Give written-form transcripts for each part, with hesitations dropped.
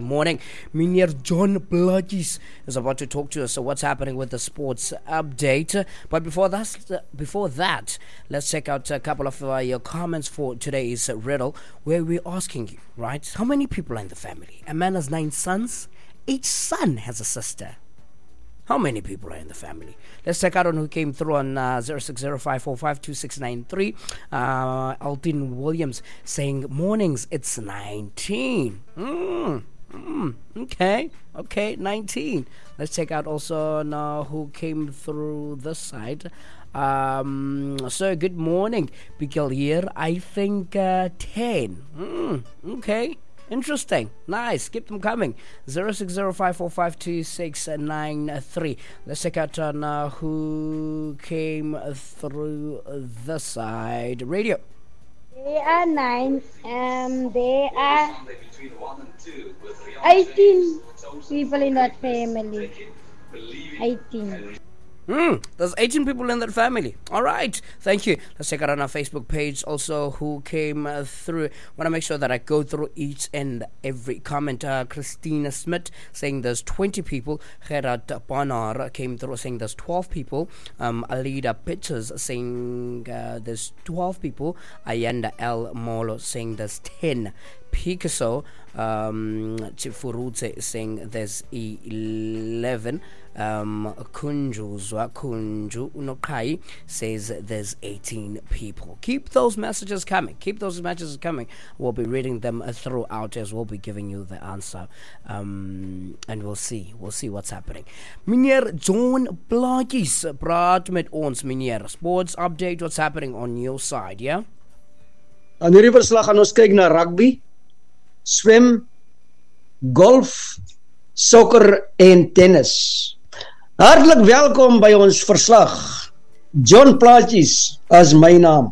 morning. Meneer John Blodgies is about to talk to us. So what's happening with the sports update? But before that, let's check out a couple of your comments for today's riddle, where we're asking you, right? How many people are in the family? A man has 9 sons. Each son has a sister. How many people are in the family? Let's check out on who came through on 0605452693. Altin Williams saying, mornings, it's 19. Okay, 19. Let's check out also now who came through this side. So good morning, Bikil here. I think 10. Okay. Interesting. Nice. Keep them coming. 0605452693. Let's check out who came through the side. Radio. There are 9. There are 18 people in that family. 18. There's 18 people in that family. All right. Thank you. Let's check out on our Facebook page also who came through. Want to make sure that I go through each and every comment. Christina Smith saying there's 20 people. Gerard Bonar came through saying there's 12 people. Alida Pictures saying there's 12 people. Ayanda L. Molo saying there's 10. Picasso Chifurute saying there's 11. Kunju Unokai says there's 18 people. Keep those messages coming. We'll be reading them throughout as we'll be giving you the answer. And we'll see what's happening. Meneer John Blodgies praat met ons, meneer. Sports update, what's happening on your side, yeah? Aan hierdie verslag gaan ons kyk na rugby, swem, golf, sokker en tennis. Hartlik welkom by ons verslag. John Blodgies is my naam.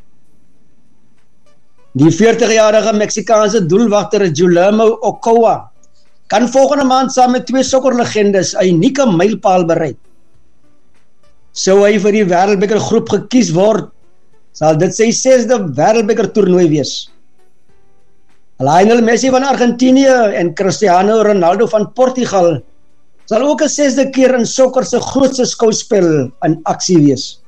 Die 40-jarige Meksikaanse doelwagter Guillermo Ochoa kan volgende maand saam met 2 sokkerlegendes 'n unieke mylpaal bereik. Sou hy vir die Wêreldbeker groep gekies word, sal dit sy 6de Wêreldbeker toernooi wees. Lionel Messi van Argentinië en Cristiano Ronaldo van Portugal sal ook 'n 6de keer in sokker se grootste skouspel in aksie wees.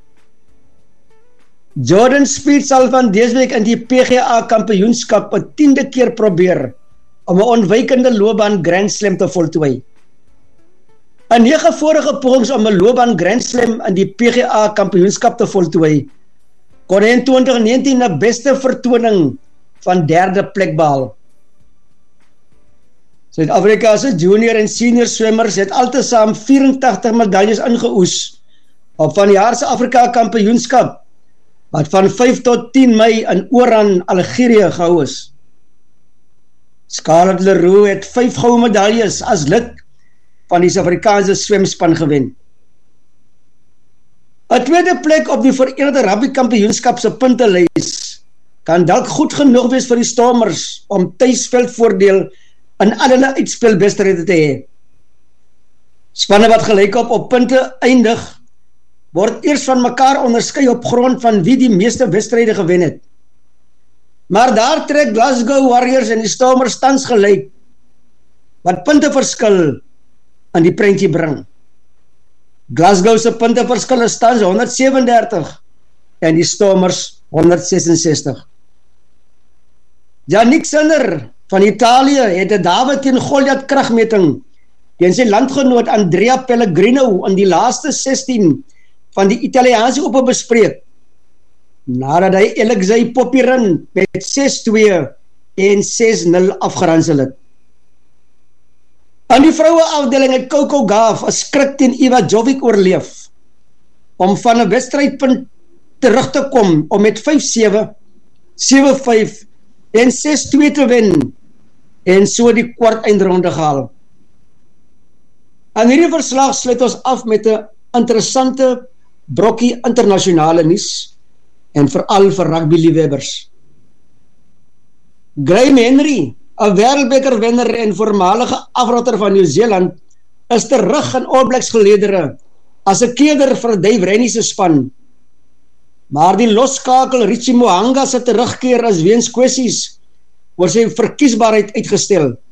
Jordan Spieth sal van dese week in die PGA kampioenskap 'n 10de keer probeer om 'n ontwykende loopbaan Grand Slam te voltooi. In 9 vorige pogings om 'n loopbaan Grand Slam in die PGA kampioenskap te voltooi, kon hy in 2019 'n beste vertoning van 3de plek behaal. Suid-Afrika se junior en senior swemmers het altesaam 84 medaljes ingeoes op vanjaar se Afrika kampioenskap wat van 5 tot 10 Mei in Oran, Algerië gehou is. Scarlett Leroux het 5 goue medaljes as lid van die Suid-Afrikaanse swemspan gewen. 'n 2de plek op die Verenigde Rugby Kampioenskap se puntelys kan dalk goed genoeg wees vir die Stormers om tuisveldvoordeel in al hulle uitspelwedstryde te hê. Spanne wat gelykop op punte eindig, word eers van mekaar onderskei op grond van wie die meeste wedstryde gewen het. Maar daar trek Glasgow Warriors en die Stormers tans gelyk, wat punteverskil in die prentjie bring. Glasgow se punteverskil is tans 137 en die Stormers 166. Yannick Sinner van Italië het 'n David teen Goliath kragmeting teen sy landgenoot Andrea Pellegrino in die laaste 16 van die Italiaanse Ope bespreek, nadat hy Alexei Popyrin met 6-2 en 6-0 afgeransel het. Aan die vroue afdeling het Coco Gauff 'n skrik teen Iva Jovic oorleef om van 'n wedstrydpunt terug te kom om met 5-7, 7-5 en 6-2 te wen en so die kwart eindronde gehaal. Aan hierdie verslag sluit ons af met 'n interessante brokkie internasionale nuus en veral vir rugby-liefhebbers. Graham Henry, 'n Wêreldbeker wenner en voormalige afrotter van Nieu-Seeland, is terug in All Blacks geledere as 'n keerder vir Dave Rennie se span. Maar die losskakel Richie Mo'unga se terugkeer is weens kwessies oor sy verkiesbaarheid uitgestel.